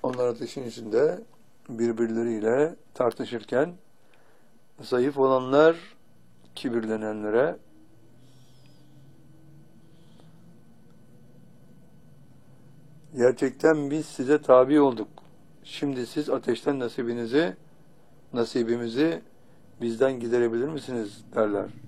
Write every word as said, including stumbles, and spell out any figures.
Onlar ateşin içinde birbirleriyle tartışırken zayıf olanlar kibirlenenlere, gerçekten biz size tabi olduk, şimdi siz ateşten nasibinizi, nasibimizi bizden giderebilir misiniz derler.